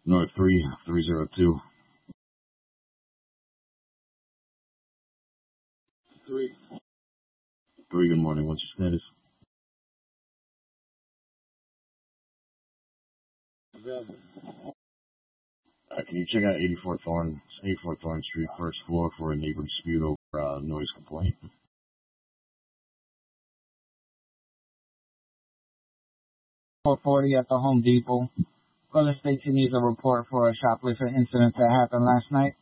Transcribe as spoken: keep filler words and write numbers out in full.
North three, three zero two. Three. Three, good morning. What's your status? Available. Uh, can you check out eighty-four Thorn, eighty-four Thorn Street, first floor, for a neighbor dispute over uh, noise complaint? four forty at the Home Depot. Brother states he needs a report for a shoplifting incident that happened last night.